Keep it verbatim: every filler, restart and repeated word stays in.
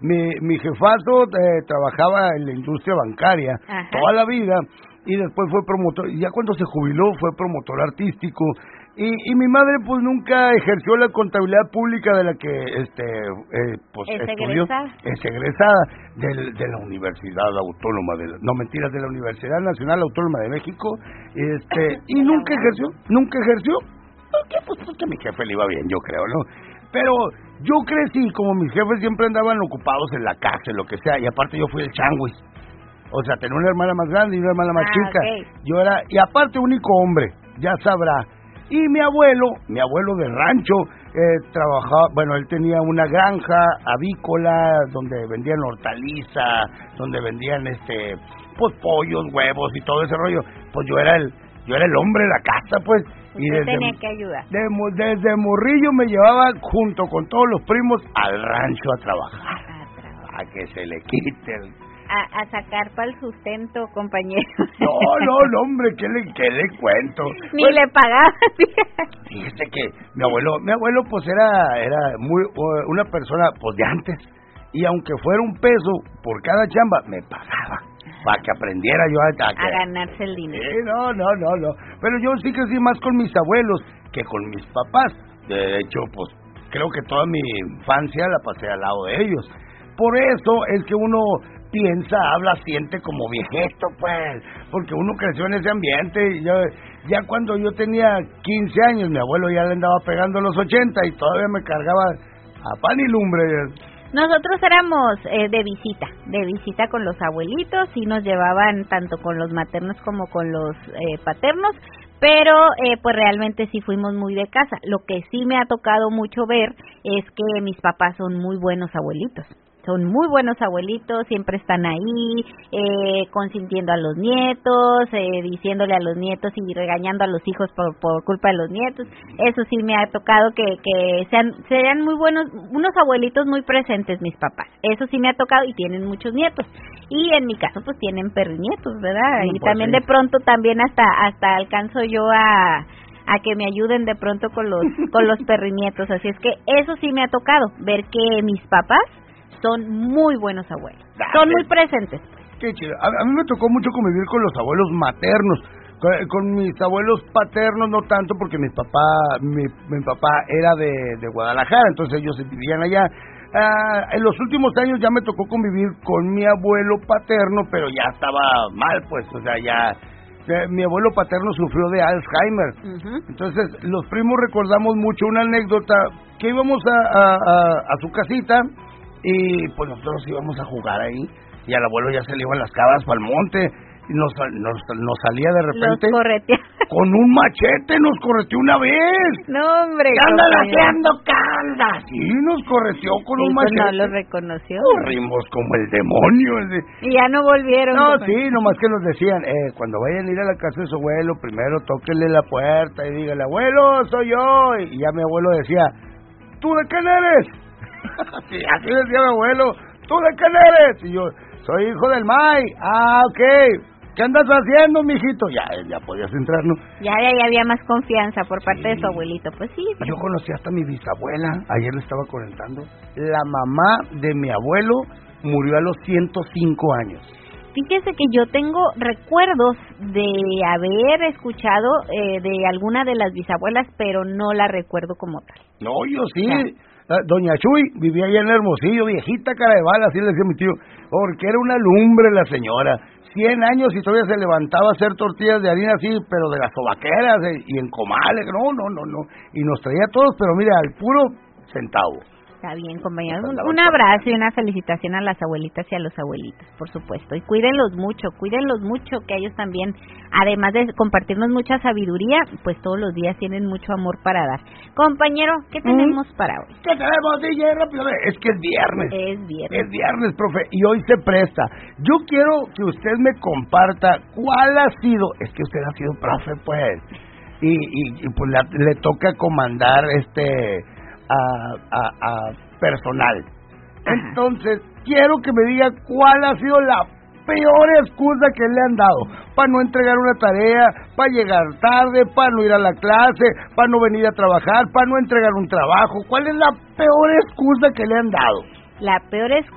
mi, mi jefazo eh, trabajaba en la industria bancaria Ajá. toda la vida y después fue promotor, y ya cuando se jubiló fue promotor artístico. Y, y mi madre pues nunca ejerció la contabilidad pública de la que este eh, pues es estudió, egresada. es egresada de, de la Universidad Autónoma de la, no mentiras de la Universidad Nacional Autónoma de México, este y nunca ejerció, nunca ejerció. ¿Por qué? Pues porque a mi jefe le iba bien, yo creo, ¿no? Pero yo crecí, como mis jefes siempre andaban ocupados en la casa, en lo que sea, y aparte yo fui el changuis. O sea, tenía una hermana más grande y una hermana más ah, chica. Okay. Yo era, y aparte único hombre, ya sabrá. Y mi abuelo, mi abuelo de rancho, eh, trabajaba, bueno, él tenía una granja avícola donde vendían hortaliza, donde vendían este, pues pollos, huevos y todo ese rollo. Pues yo era el, yo era el hombre de la casa, pues. Y desde, tenía que ayudar. De, desde morrillo me llevaba junto con todos los primos al rancho a trabajar, a, trabajar. a que se le quite el... A, a sacar para el sustento, compañero. No, no, no, hombre, ¿qué le, qué le cuento? Ni pues, le pagaba. Fíjese que mi abuelo, mi abuelo pues era, era muy una persona pues de antes, y aunque fuera un peso por cada chamba, me pagaba, para que aprendiera yo a... A, que, a ganarse el dinero. Sí, no, no, no, no, pero yo sí crecí más con mis abuelos que con mis papás. De hecho, pues, creo que toda mi infancia la pasé al lado de ellos. Por eso es que uno... piensa, habla, siente como viejito, pues, porque uno creció en ese ambiente. Y yo, ya cuando yo tenía quince años, mi abuelo ya le andaba pegando a los ochenta y todavía me cargaba a pan y lumbre. Nosotros éramos eh, de visita, de visita con los abuelitos, y nos llevaban tanto con los maternos como con los eh, paternos, pero eh, pues realmente sí fuimos muy de casa. Lo que sí me ha tocado mucho ver es que mis papás son muy buenos abuelitos. Son muy buenos abuelitos, siempre están ahí, eh, consintiendo a los nietos, eh, diciéndole a los nietos y regañando a los hijos por, por culpa de los nietos. Eso sí me ha tocado que, que sean, sean muy buenos, unos abuelitos muy presentes mis papás. Eso sí me ha tocado, y tienen muchos nietos. Y en mi caso pues tienen perrinietos, ¿verdad? No, y pues también sí. de pronto también hasta hasta alcanzo yo a... a que me ayuden de pronto con los con los perrinietos. Así es que eso sí me ha tocado, ver que mis papás son muy buenos abuelos, son muy presentes. Qué chido. A, a mí me tocó mucho convivir con los abuelos maternos, con, con mis abuelos paternos no tanto, porque mi papá mi, mi papá era de, de Guadalajara, entonces ellos vivían allá. Ah, en los últimos años ya me tocó convivir con mi abuelo paterno, pero ya estaba mal, pues, o sea, ya... Mi abuelo paterno sufrió de Alzheimer. Uh-huh. Entonces los primos recordamos mucho una anécdota, que íbamos a, a, a, a su casita, y pues nosotros íbamos a jugar ahí, y al abuelo ya se le iban las cabras para el monte, y nos, nos, nos salía de repente con un machete, nos correteó una vez. No, hombre. ¿Qué andas haciendo, Caldas? Sí, nos correteó con sí, un pues machete. No lo reconoció. Corrimos como el demonio. Y ya no volvieron. No, sí, nomás que nos decían, eh, cuando vayan a ir a la casa de su abuelo, primero tóquenle la puerta y díganle, abuelo, soy yo. Y ya mi abuelo decía, ¿tú de quién eres? Sí, así decía mi abuelo, ¿tú de quién eres? Y yo, soy hijo del May. Ah, ok. ¿Qué andas haciendo, mijito? Ya, ya podías entrar, ¿no? Ya, ya, ya había más confianza por parte sí. de su abuelito, pues sí. Yo conocí hasta a mi bisabuela, ayer le estaba comentando. La mamá de mi abuelo murió a los ciento cinco años. Fíjese que yo tengo recuerdos de haber escuchado eh, de alguna de las bisabuelas, pero no la recuerdo como tal. No, yo sí. Ya. Doña Chuy vivía allá en Hermosillo, viejita cara de bala, así le decía mi tío, porque era una lumbre la señora. Cien años y todavía se levantaba a hacer tortillas de harina así, pero de las sobaqueras eh, y en comales, no, no, no, no. Y nos traía a todos, pero mira, al puro centavo. Está bien, compañeros. Un, un abrazo y una felicitación a las abuelitas y a los abuelitos, por supuesto. Y cuídenlos mucho, cuídenlos mucho, que ellos también, además de compartirnos mucha sabiduría, pues todos los días tienen mucho amor para dar. Compañero, ¿qué tenemos ¿Mm? para hoy? ¿Qué tenemos, D J? Rápido, es que es viernes. Es viernes. Es viernes, profe, y hoy se presta. Yo quiero que usted me comparta cuál ha sido, es que usted ha sido profe, pues, y, y, y pues la, le toca comandar este... A, a, a personal. Entonces, quiero que me diga cuál ha sido la peor excusa que le han dado para no entregar una tarea, para llegar tarde, para no ir a la clase, para no venir a trabajar, para no entregar un trabajo. ¿Cuál es la peor excusa que le han dado? La peor excusa